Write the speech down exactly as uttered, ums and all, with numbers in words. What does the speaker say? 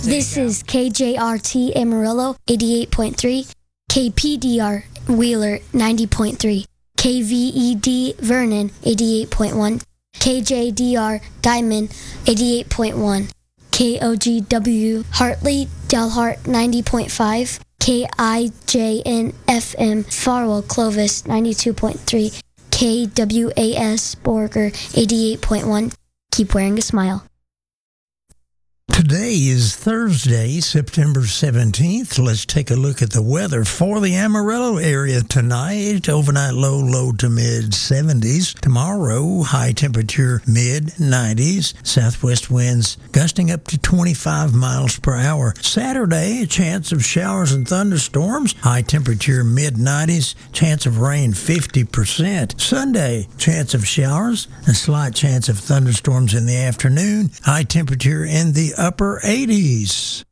This is K J R T Amarillo eighty-eight point three, K P D R Wheeler ninety point three, K V E D Vernon eighty-eight point one, K J D R Diamond eighty-eight point one, K O G W Hartley Delhart ninety point five, K I J N F M Farwell Clovis ninety-two point three, K W A S Borger eighty-eight point one. Keep wearing a smile. Today is Thursday, September seventeenth. Let's take a look at the weather for the Amarillo area tonight. Overnight low, low to mid seventies. Tomorrow, high temperature mid nineties. Southwest winds gusting up to twenty-five miles per hour. Saturday, a chance of showers and thunderstorms. High temperature mid nineties. Chance of rain fifty percent. Sunday, chance of showers. A slight chance of thunderstorms in the afternoon. High temperature in the upper eighties.